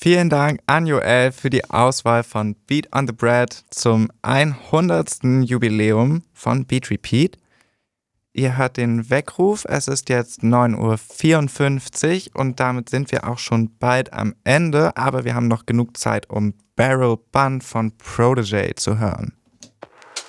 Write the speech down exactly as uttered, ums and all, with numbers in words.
Vielen Dank an Joel für die Auswahl von Beat on the Bread zum hundertsten Jubiläum von Beat Repeat. Ihr hört den Weckruf, es ist jetzt neun Uhr vierundfünfzig und damit sind wir auch schon bald am Ende, aber wir haben noch genug Zeit, um Barrel Bun von Protégé zu hören.